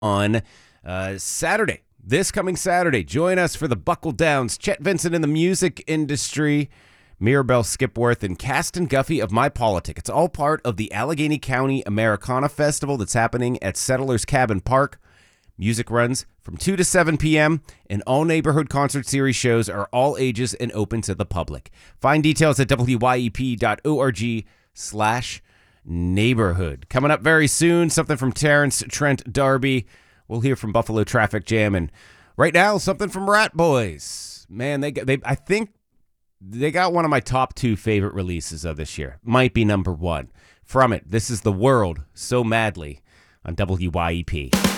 on Saturday. This coming Saturday, join us for the Buckle Downs. Chet Vincent in the music industry, Mirabelle Skipworth, and Caston Guffey of My Politic. It's all part of the Allegheny County Americana Festival that's happening at Settlers Cabin Park. Music runs from 2 to 7 p.m., and all neighborhood concert series shows are all ages and open to the public. Find details at wyep.org/neighborhood. Coming up very soon, something from Terrence Trent D'Arby. We'll hear from Buffalo Traffic Jam, and right now, something from Rat Boys. Man, I think they got one of my top 2 favorite releases of this year. Might be number 1. From it, this is The World So Madly on WYEP.